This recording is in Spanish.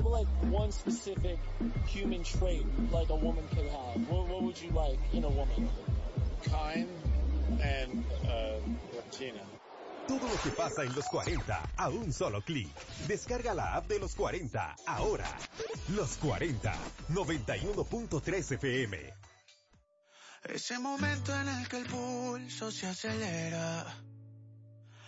like one specific human trait like a woman could have? What would you like in a woman? Kind and Latina. Todo lo que pasa en los 40 a un solo clic. Descarga la app de los 40 ahora. Los 40, 91.3 FM. Ese momento en el que el pulso se acelera